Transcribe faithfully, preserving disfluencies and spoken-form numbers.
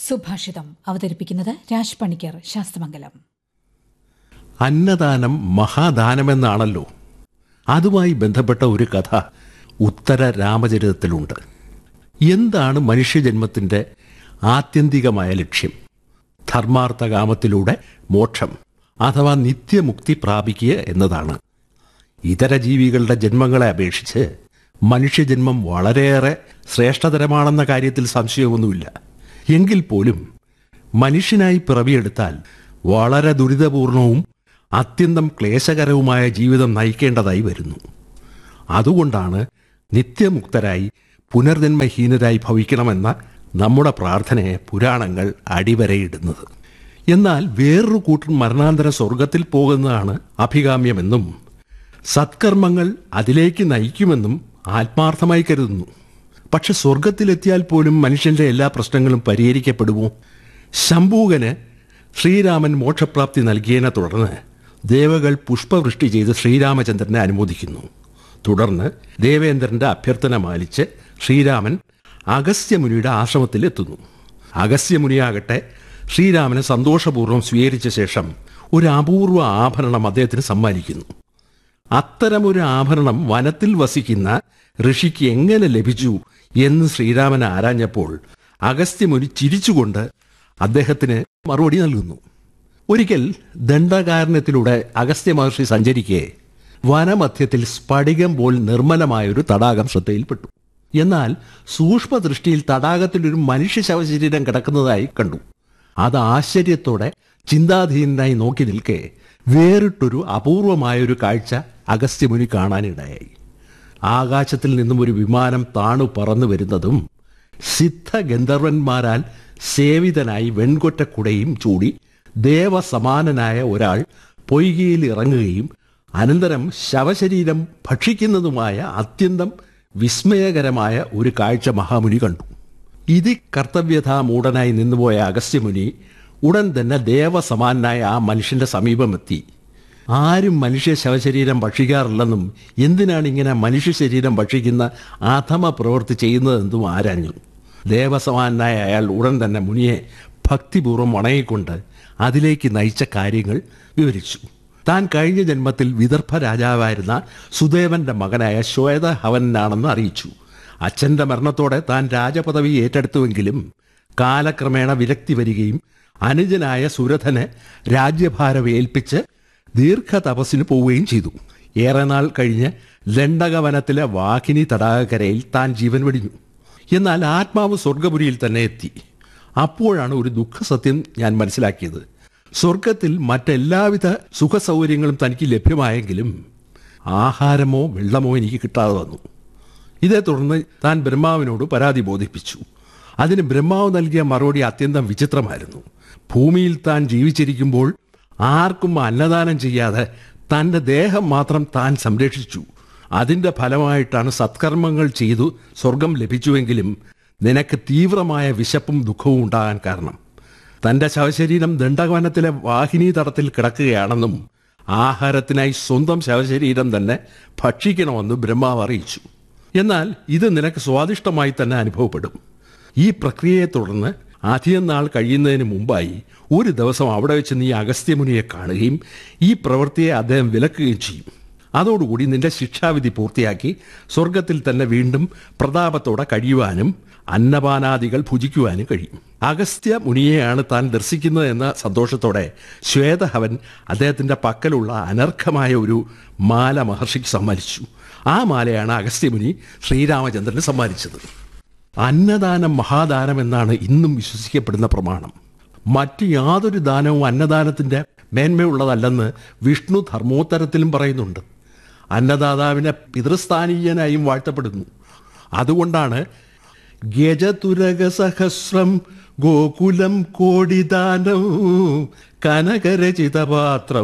സുഭാഷിതം അവതരിപ്പിക്കുന്നത് രാജ് പണിക്കർ, ശാസ്തമംഗലം. അന്നദാനം മഹാദാനമെന്നാണല്ലോ. അതുമായി ബന്ധപ്പെട്ട ഒരു കഥ ഉത്തര രാമചരിതത്തിലുണ്ട്. എന്താണ് മനുഷ്യജന്മത്തിൻ്റെ ആത്യന്തികമായ ലക്ഷ്യം? ധർമാർത്ഥകാമത്തിലൂടെ മോക്ഷം അഥവാ നിത്യമുക്തി പ്രാപിക്കുക എന്നതാണ്. ഇതര ജീവികളുടെ ജന്മങ്ങളെ അപേക്ഷിച്ച് മനുഷ്യജന്മം വളരെയേറെ ശ്രേഷ്ഠതരമാണെന്ന കാര്യത്തിൽ സംശയമൊന്നുമില്ല. എങ്കിൽ പോലും മനുഷ്യനായി പിറവിയെടുത്താൽ വളരെ ദുരിതപൂർണവും അത്യന്തം ക്ലേശകരവുമായ ജീവിതം നയിക്കേണ്ടതായി വരുന്നു. അതുകൊണ്ടാണ് നിത്യമുക്തരായി പുനർജന്മഹീനരായി ഭവിക്കണമെന്ന നമ്മുടെ പ്രാർത്ഥനയെ പുരാണങ്ങൾ അടിവരയിടുന്നത്. എന്നാൽ വേറൊരു കൂട്ടം മരണാന്തര സ്വർഗത്തിൽ പോകുന്നതാണ് അഭികാമ്യമെന്നും സത്കർമ്മങ്ങൾ അതിലേക്ക് നയിക്കുമെന്നും ആത്മാർത്ഥമായി കരുതുന്നു. പക്ഷെ സ്വർഗത്തിലെത്തിയാൽ പോലും മനുഷ്യന്റെ എല്ലാ പ്രശ്നങ്ങളും പരിഹരിക്കപ്പെടുമോ? ശംഭൂകന് ശ്രീരാമൻ മോക്ഷപ്രാപ്തി നൽകിയതിനെ തുടർന്ന് ദേവകൾ പുഷ്പവൃഷ്ടി ചെയ്ത് ശ്രീരാമചന്ദ്രനെ അനുമോദിക്കുന്നു. തുടർന്ന് ദേവേന്ദ്രന്റെ അഭ്യർത്ഥന മാനിച്ച് ശ്രീരാമൻ അഗസ്ത്യമുനിയുടെ ആശ്രമത്തിലെത്തുന്നു. അഗസ്ത്യമുനിയാകട്ടെ ശ്രീരാമനെ സന്തോഷപൂർവ്വം സ്വീകരിച്ച ശേഷം ഒരു അപൂർവ ആഭരണം അദ്ദേഹത്തിന് സമ്മാനിക്കുന്നു. അത്തരമൊരു ആഭരണം വനത്തിൽ വസിക്കുന്ന ഋഷിക്ക് എങ്ങനെ ലഭിച്ചു എന്ന് ശ്രീരാമൻ ആരാഞ്ഞപ്പോൾ അഗസ്ത്യമുനി ചിരിച്ചുകൊണ്ട് അദ്ദേഹത്തിന് മറുപടി നൽകുന്നു. ഒരിക്കൽ ദണ്ഡകാരണ്യത്തിലൂടെ അഗസ്ത്യ മഹർഷി സഞ്ചരിക്കെ വനമധ്യത്തിൽ സ്ഫടികം പോൽ നിർമ്മലമായൊരു തടാകം ശ്രദ്ധയിൽപ്പെട്ടു. എന്നാൽ സൂക്ഷ്മദൃഷ്ടിയിൽ തടാകത്തിലൊരു മനുഷ്യ ശവശരീരം കിടക്കുന്നതായി കണ്ടു. അത് ആശ്ചര്യത്തോടെ ചിന്താധീനനായി നോക്കി നിൽക്കെ വേറിട്ടൊരു അപൂർവമായൊരു കാഴ്ച അഗസ്ത്യമുനി കാണാനിടയായി. ആകാശത്തിൽ നിന്നും ഒരു വിമാനം താണു പറന്നു വരുന്നതും സിദ്ധ ഗന്ധർവന്മാരാൽ സേവിതനായി വെൺകൊറ്റക്കുടയും ചൂടി ദേവസമാനനായ ഒരാൾ പൊയ്കയിൽ ഇറങ്ങുകയും അനന്തരം ശവശരീരം ഭക്ഷിക്കുന്നതുമായ അത്യന്തം വിസ്മയകരമായ ഒരു കാഴ്ച മഹാമുനി കണ്ടു. ഇതി കർത്തവ്യഥാ മൂഢനായി നിന്നുപോയ അഗസ്ത്യമുനി ഉടൻ തന്നെ ദേവസമാനായ ആ മനുഷ്യന്റെ സമീപമെത്തി. ആരും മനുഷ്യ ശവശരീരം ഭക്ഷിക്കാറില്ലെന്നും എന്തിനാണ് ഇങ്ങനെ മനുഷ്യ ശരീരം ഭക്ഷിക്കുന്ന അധമ പ്രവൃത്തി ചെയ്യുന്നതെന്നും ആരാഞ്ഞു. ദേവസമാനായ അയാൾ ഉടൻ തന്നെ മുനിയെ ഭക്തിപൂർവ്വം വണങ്ങിക്കൊണ്ട് അതിലേക്ക് നയിച്ച കാര്യങ്ങൾ വിവരിച്ചു. താൻ കഴിഞ്ഞ ജന്മത്തിൽ വിദർഭ രാജാവായിരുന്ന സുദേവന്റെ മകനായ ശ്വേതഹവനാണെന്ന് അറിയിച്ചു. അച്ഛൻ്റെ മരണത്തോടെ താൻ രാജപദവി ഏറ്റെടുത്തുവെങ്കിലും കാലക്രമേണ വിരക്തി വരികയും അനുജനായ സുരഥനെ രാജ്യഭാരം ഏൽപ്പിച്ച് ദീർഘതപസ്സിന് പോവുകയും ചെയ്തു. ഏറെ നാൾ കഴിഞ്ഞ് ലണ്ടകവനത്തിലെ വാഹിനി തടാകക്കരയിൽ താൻ ജീവൻ വെടിഞ്ഞു. എന്നാൽ ആത്മാവ് സ്വർഗപുരിയിൽ തന്നെ എത്തി. അപ്പോഴാണ് ഒരു ദുഃഖസത്യം ഞാൻ മനസ്സിലാക്കിയത്. സ്വർഗത്തിൽ മറ്റെല്ലാവിധ സുഖസൗകര്യങ്ങളും തനിക്ക് ലഭ്യമായെങ്കിലും ആഹാരമോ വെള്ളമോ എനിക്ക് കിട്ടാതെ വന്നു. ഇതേ തുടർന്ന് താൻ ബ്രഹ്മാവിനോട് പരാതി ബോധിപ്പിച്ചു. അതിന് ബ്രഹ്മാവ് നൽകിയ മറുപടി അത്യന്തം വിചിത്രമായിരുന്നു. ഭൂമിയിൽ താൻ ജീവിച്ചിരിക്കുമ്പോൾ ആർക്കും അന്നദാനം ചെയ്യാതെ തൻ്റെ ദേഹം മാത്രം താൻ സംരക്ഷിച്ചു. അതിൻ്റെ ഫലമായിട്ടാണ് സത്കർമ്മങ്ങൾ ചെയ്തു സ്വർഗം ലഭിച്ചുവെങ്കിലും നിനക്ക് തീവ്രമായ വിശപ്പും ദുഃഖവും ഉണ്ടാകാൻ കാരണം. തൻ്റെ ശവശരീരം ദണ്ഡവനത്തിലെ വാഹിനി തടത്തിൽ കിടക്കുകയാണെന്നും ആഹാരത്തിനായി സ്വന്തം ശവശരീരം തന്നെ ഭക്ഷിക്കണമെന്ന് ബ്രഹ്മാവ് അറിയിച്ചു. എന്നാൽ ഇത് നിനക്ക് സ്വാദിഷ്ടമായി തന്നെ അനുഭവപ്പെടും. ഈ പ്രക്രിയയെ തുടർന്ന് അധികം നാൾ കഴിയുന്നതിന് മുമ്പായി ഒരു ദിവസം അവിടെ വെച്ച് നീ അഗസ്ത്യമുനിയെ കാണുകയും ഈ പ്രവൃത്തിയെ അദ്ദേഹം വിലക്കുകയും ചെയ്യും. അതോടുകൂടി നിന്റെ ശിക്ഷാവിധി പൂർത്തിയാക്കി സ്വർഗത്തിൽ തന്നെ വീണ്ടും പ്രതാപത്തോടെ കഴിയുവാനും അന്നപാനാദികൾ ഭുജിക്കുവാനും കഴിയും. അഗസ്ത്യ മുനിയെയാണ് താൻ ദർശിക്കുന്നത് എന്ന സന്തോഷത്തോടെ ശ്വേതഹവൻ അദ്ദേഹത്തിൻ്റെ പക്കലുള്ള അനർഘമായ ഒരു മാല മഹർഷിക്ക് സമ്മാനിച്ചു. ആ മാലയാണ് അഗസ്ത്യമുനി ശ്രീരാമചന്ദ്രന് സമ്മാനിച്ചത്. അന്നദാനം മഹാദാനം എന്നാണ് ഇന്നും വിശ്വസിക്കപ്പെടുന്ന പ്രമാണം. മറ്റ് യാതൊരു ദാനവും അന്നദാനത്തിൻ്റെ മേന്മയുള്ളതല്ലെന്ന് വിഷ്ണു ധർമ്മോത്തരത്തിലും പറയുന്നുണ്ട്. അന്നദാതാവിനെ പിതൃസ്ഥാനീയനായും വാഴ്ത്തപ്പെടുന്നു. അതുകൊണ്ടാണ് ഗജതുരക സഹസ്രം ഗോകുലം കോടിദാനം കനകരചിതപാത്രം